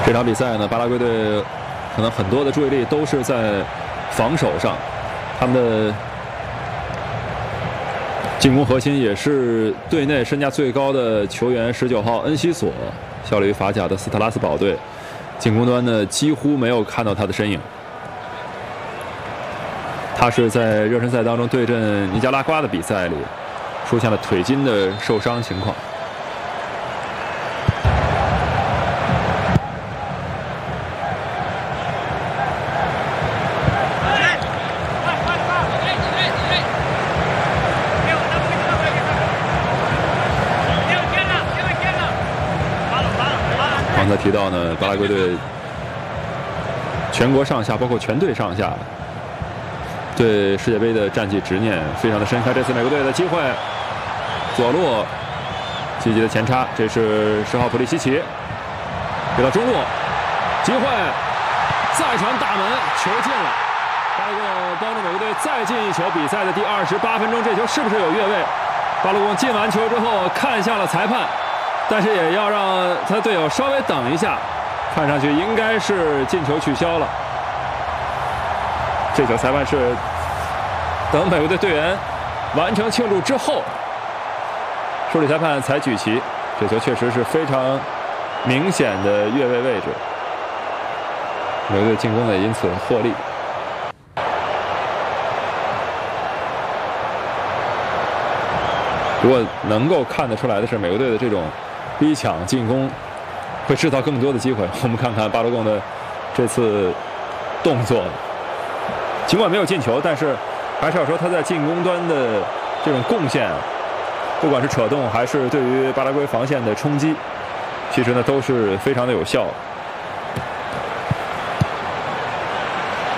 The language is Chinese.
这场比赛呢，巴拉圭队可能很多的注意力都是在防守上，他们的进攻核心也是队内身价最高的球员19号恩西索，效力于法甲的斯特拉斯堡队。进攻端呢，几乎没有看到他的身影。他是在热身赛当中对阵尼加拉瓜的比赛里出现了腿筋的受伤情况。刚才提到呢，巴拉圭队全国上下，包括全队上下，对世界杯的战绩执念非常的深刻。这次美国队的机会，左路积极的前插，这是10号普利西奇，给到中路，机会再传大门，球进了。巴勒贡帮助美国队再进一球，比赛的第28分钟，这球是不是有越位？巴勒贡进完球之后看向了裁判。但是也要让他队友稍微等一下，看上去应该是进球取消了。这球裁判是等美国队队员完成庆祝之后，助理裁判才举旗。这球确实是非常明显的越位位置，美国队进攻呢因此获利。不过能够看得出来的是，美国队的这种逼抢进攻会制造更多的机会。我们看看巴勒贡的这次动作，尽管没有进球，但是还是要说他在进攻端的这种贡献，不管是扯动还是对于巴拉圭防线的冲击，其实呢都是非常的有效的。